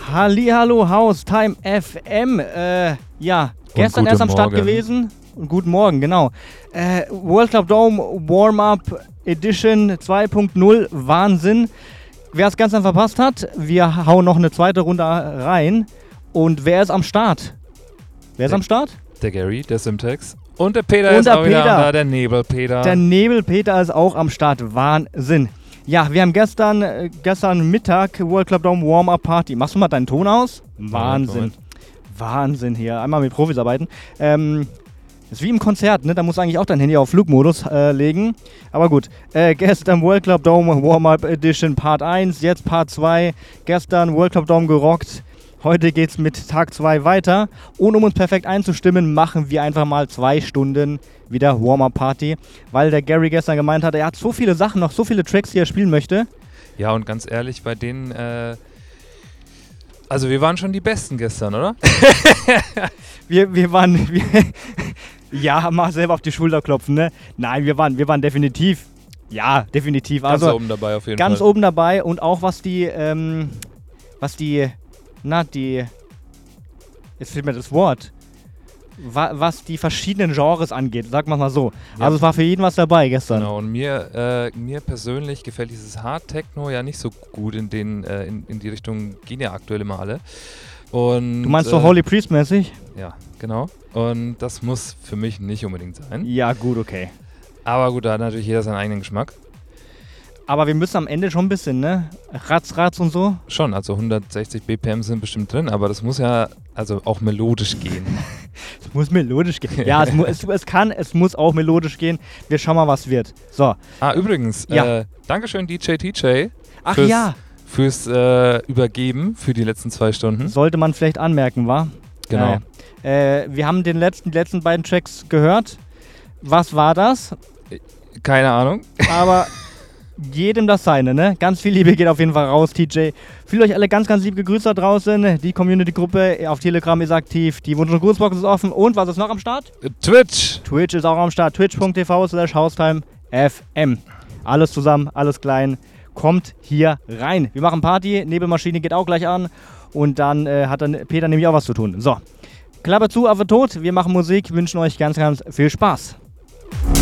Hallihallo Haus Time FM. Gestern erst am Start gewesen. Und guten Morgen, genau. World Club Dome Warm-Up Edition 2.0. Wahnsinn. Wer es gestern verpasst hat, wir hauen noch eine zweite Runde rein. Und wer ist am Start? Wer ist am Start? Der Gary, der Simtex. Und der Peter ist auch wieder da, der Nebelpeter. Der Nebelpeter ist auch am Start. Wahnsinn. Ja, wir haben gestern Mittag World Club Dome Warm-Up Party. Machst du mal deinen Ton aus? Wahnsinn. Wahnsinn hier. Einmal mit Profis arbeiten. Ist wie im Konzert, ne? Da musst du eigentlich auch dein Handy auf Flugmodus legen. Aber gut. Gestern World Club Dome Warm-Up Edition Part 1, jetzt Part 2. Gestern World Club Dome gerockt. Heute geht's mit Tag 2 weiter. Und um uns perfekt einzustimmen, machen wir einfach mal 2 Stunden wieder Warm-Up-Party. Weil der Gary gestern gemeint hat, er hat so viele Sachen, noch so viele Tracks, die er spielen möchte. Ja, und ganz ehrlich, bei denen, also wir waren schon die Besten gestern, oder? wir waren, ja, mal selber auf die Schulter klopfen, ne? Nein, wir waren definitiv, ja, definitiv. Ganz also, oben dabei auf jeden Ganz Fall. oben dabei und auch was die, jetzt fehlt mir das Wort, was die verschiedenen Genres angeht, sagen wir mal so. Ja. Also es war für jeden was dabei gestern. Genau, und mir persönlich gefällt dieses Hard Techno ja nicht so gut, in die Richtung gehen ja aktuell immer alle. Und, du meinst so Holy Priest mäßig? Ja, genau. Und das muss für mich nicht unbedingt sein. Ja, gut, okay. Aber gut, da hat natürlich jeder seinen eigenen Geschmack. Aber wir müssen am Ende schon ein bisschen, ne? Ratz und so. Schon, also 160 BPM sind bestimmt drin, aber das muss ja also auch melodisch gehen. Es muss melodisch gehen. Ja, es muss auch melodisch gehen. Wir schauen mal, was wird. So. Übrigens, ja. Dankeschön DJ TJ. Ach fürs, ja. Fürs Übergeben für die letzten 2 Stunden. Sollte man vielleicht anmerken, wa? Genau. Wir haben die letzten beiden Tracks gehört. Was war das? Keine Ahnung. Aber jedem das seine, ne? Ganz viel Liebe geht auf jeden Fall raus, TJ. Fühlt euch alle ganz, ganz lieb gegrüßt da draußen. Die Community-Gruppe auf Telegram ist aktiv. Die Wunsch- und Grußbox ist offen. Und was ist noch am Start? Twitch. Twitch ist auch am Start. twitch.tv/housetimefm. Alles zusammen, alles klein. Kommt hier rein. Wir machen Party. Nebelmaschine geht auch gleich an. Und dann hat dann Peter nämlich auch was zu tun. So. Klappe zu, Affe tot. Wir machen Musik. Wünschen euch ganz, ganz viel Spaß.